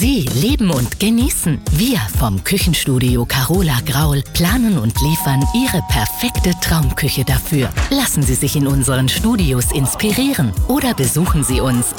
Sie leben und genießen. Wir vom Küchenstudio Carola Graul planen und liefern Ihre perfekte Traumküche dafür. Lassen Sie sich in unseren Studios inspirieren oder besuchen Sie uns